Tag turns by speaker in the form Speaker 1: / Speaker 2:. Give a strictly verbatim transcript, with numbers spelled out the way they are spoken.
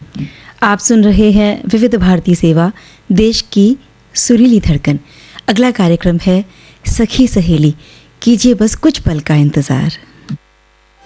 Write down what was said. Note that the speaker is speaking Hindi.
Speaker 1: आप सुन रहे हैं विविध भारती सेवा, देश की सुरीली धड़कन। अगला कार्यक्रम है सखी सहेली, कीजिए बस कुछ पल का इंतज़ार।